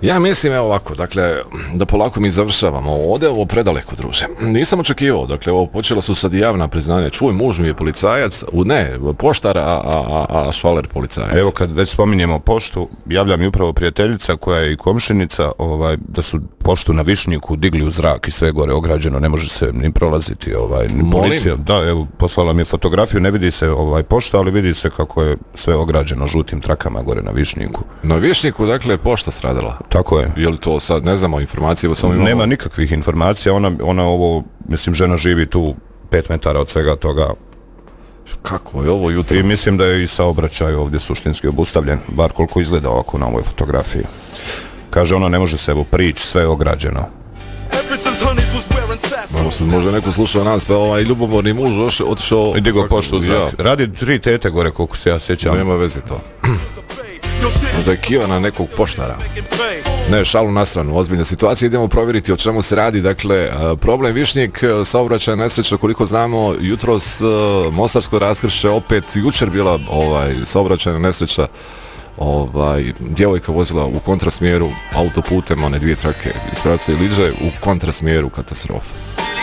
Ja mislim, evo ovako, dakle, da polako mi završavamo. Ode ovo predaleko, druže. Nisam očekivao, dakle, ovo počela su sad javna priznanja. Čuj, muž mi je policajac, poštar, a švaler policajac. Evo, kad već spominjemo poštu, javlja mi upravo prijateljica koja je i komšinica, da su poštu na Višnjiku digli u zrak i sve gore ograđeno, ne može se ni prolaziti, ni policija. Da, evo, poslala mi je fotografiju, ne vidi se pošta, ali vidi se kako je sve ograđeno žutim trakama gore na Višnjiku. Na Višnjiku, dakle, pošta stradala. Tako je. Je li to sad, ne znamo informacije? Nema nikakvih informacija, ona ovo, mislim, žena živi tu 5 metara od svega toga. Kako je ovo jutro? I mislim da je i saobraćaj ovdje suštinski obustavljen, bar koliko izgleda ovako na ovoj fotografiji. Kaže, ona ne može se prići, sve je ograđeno. Možda neko slušao nas, pa ljubomorni muž otišao... I digo poštu u zrak. Radi 3 tete gore, koliko se ja sjećam. Nema veze to. Da je kivana nekog poštara. Ne, šalu na stranu, ozbiljna situacija. Idemo provjeriti o čemu se radi. Dakle, problem Višnjik, saobraćaj nesreća, koliko znamo, jutros Mostarsko raskršće, opet jučer bila saobraćajna nesreća. Djevojka vozila u kontrasmjeru autoputem, one 2 trake iz pravca Iliđe, u kontrasmjeru, katastrofa.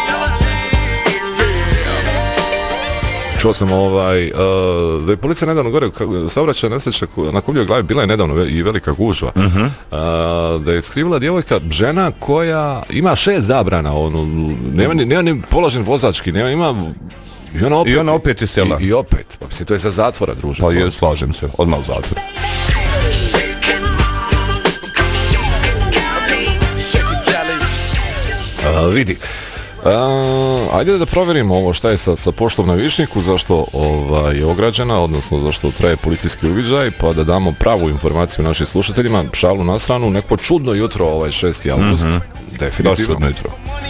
Čuo sam da je policija nedavno gore, saobraćajna nesreća na Kubljoj glavi, bila je nedavno i velika gužva. Da je skrivila djevojka, žena koja ima 6 zabrana, nema ni položen vozački, ima... I ona opet je sjela. I opet. Pa mislim, to je za zatvora, druže. Pa je, slažem se, odmah u zatvor. Vidi. Ajde da provjerimo ovo šta je sa poštom na Višnjiku, zašto je ograđena, odnosno zašto traje policijski uviđaj, pa da damo pravu informaciju našim slušateljima. Šalu na stranu, neko čudno jutro, 6. avgust. Definitivno. Baš čudno jutro.